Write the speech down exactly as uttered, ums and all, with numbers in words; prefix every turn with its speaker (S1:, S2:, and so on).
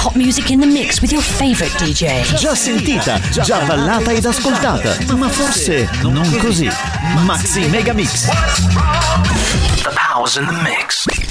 S1: Hot music in the mix with your favorite D J.
S2: Già sentita, già ballata ed ascoltata, ma forse non così. Maxi Mega Mix.
S3: The power's in the mix.